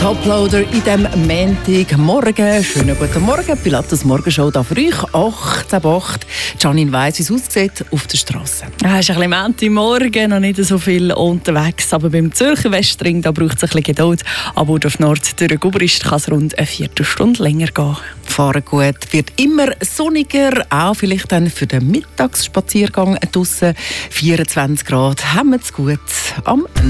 Toploader in diesem Montagmorgen. Schönen guten Morgen, Pilatus Morgenshow da für euch. 8:08. Janine weiss, wie es aussieht auf der Straße. Es ist ein bisschen Montagmorgen, noch nicht so viel unterwegs. Aber beim Zürcher Westring da braucht es ein bisschen Geduld. Aber auf Nord durch Gubrist kann es rund eine Viertelstunde länger gehen. Fahren gut, wird immer sonniger, auch vielleicht dann für den Mittagsspaziergang draussen. 24 Grad, haben wir es gut am